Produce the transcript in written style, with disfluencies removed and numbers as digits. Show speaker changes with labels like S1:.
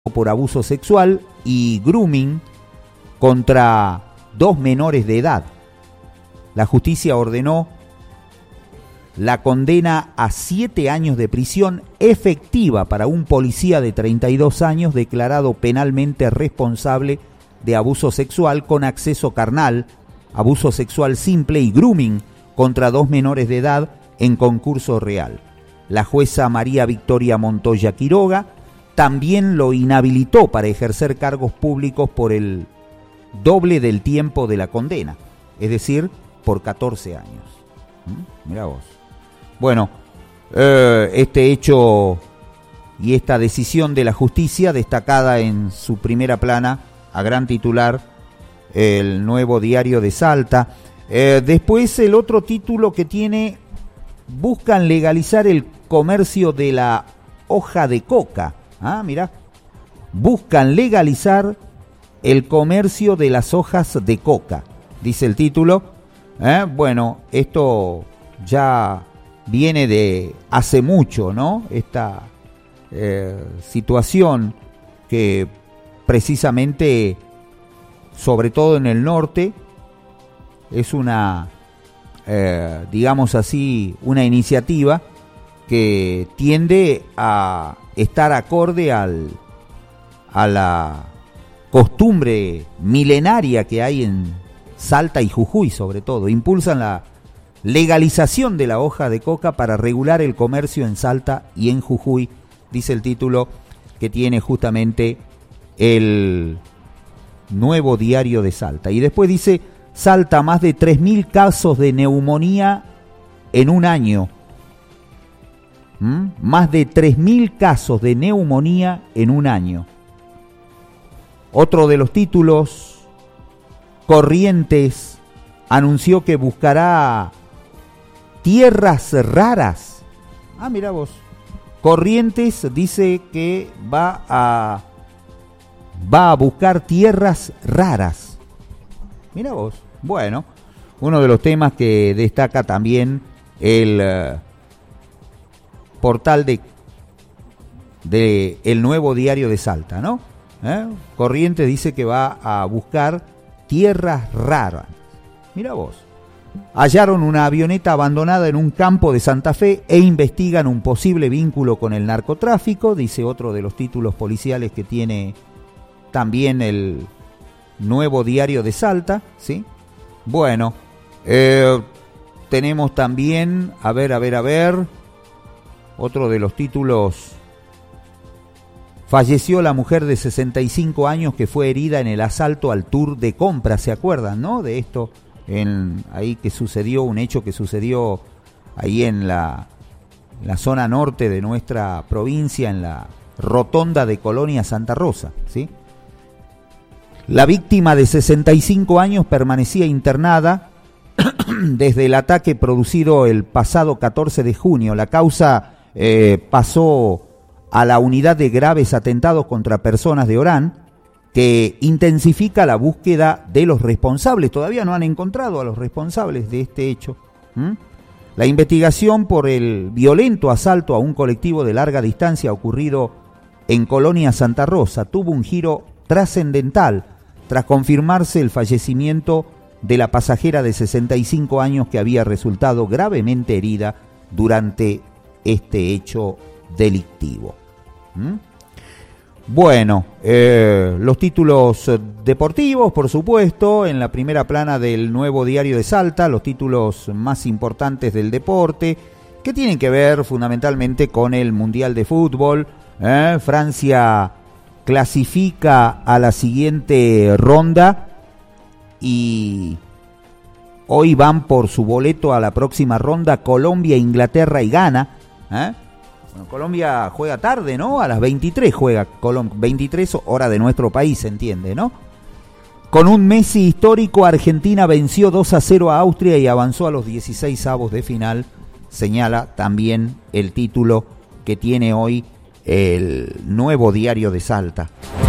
S1: por abuso sexual y grooming contra 2 menores de edad. La justicia ordenó la condena a 7 años de prisión efectiva para un policía de 32 años declarado penalmente responsable de abuso sexual con acceso carnal, abuso sexual simple y grooming contra 2 menores de edad en concurso real. La jueza María Victoria Montoya Quiroga también lo inhabilitó para ejercer cargos públicos por el doble del tiempo de la condena, es decir, por 14 años. Mirá vos. Bueno, este hecho y esta decisión de la justicia, destacada en su primera plana, a gran titular, el Nuevo Diario de Salta. Después el otro título que tiene: buscan legalizar el comercio de la hoja de coca. Mirá, buscan legalizar el comercio de las hojas de coca, dice el título. Bueno, esto ya viene de hace mucho, ¿no? Esta situación que precisamente, sobre todo en el norte, es una, digamos así, una iniciativa que tiende a estar acorde a la costumbre milenaria que hay en Salta y Jujuy, sobre todo. Impulsan la legalización de la hoja de coca para regular el comercio en Salta y en Jujuy, dice el título que tiene justamente el Nuevo Diario de Salta. Y después dice: Salta, más de 3.000 casos de neumonía en un año. Más de 3.000 casos de neumonía en un año. Otro de los títulos: Corrientes anunció que buscará tierras raras. Mirá vos. Corrientes dice que va a buscar tierras raras. Mirá vos. Bueno, uno de los temas que destaca también el portal de el Nuevo Diario de Salta, ¿no? Corrientes dice que va a buscar tierras raras. Mirá vos. Hallaron una avioneta abandonada en un campo de Santa Fe e investigan un posible vínculo con el narcotráfico, dice otro de los títulos policiales que tiene también el Nuevo Diario de Salta, ¿sí? Bueno, tenemos también, a ver, otro de los títulos: falleció la mujer de 65 años que fue herida en el asalto al tour de compras. ¿Se acuerdan, no? De esto, ahí que sucedió, un hecho que sucedió ahí en la zona norte de nuestra provincia, en la rotonda de Colonia Santa Rosa, ¿sí? La víctima de 65 años permanecía internada desde el ataque producido el pasado 14 de junio. La causa pasó a la unidad de graves atentados contra personas de Orán, que intensifica la búsqueda de los responsables. Todavía no han encontrado a los responsables de este hecho. La investigación por el violento asalto a un colectivo de larga distancia ocurrido en Colonia Santa Rosa tuvo un giro trascendental tras confirmarse el fallecimiento de la pasajera de 65 años que había resultado gravemente herida durante este hecho delictivo. Bueno, los títulos deportivos, por supuesto, en la primera plana del Nuevo Diario de Salta, los títulos más importantes del deporte, que tienen que ver fundamentalmente con el Mundial de Fútbol. Francia clasifica a la siguiente ronda y hoy van por su boleto a la próxima ronda Colombia, Inglaterra y Ghana. Bueno, Colombia juega tarde, ¿no? A las 23 juega Colombia, 23 hora de nuestro país, se entiende, ¿no? Con un Messi histórico, Argentina venció 2-0 a Austria y avanzó a los 16avos de final, señala también el título que tiene hoy el Nuevo Diario de Salta.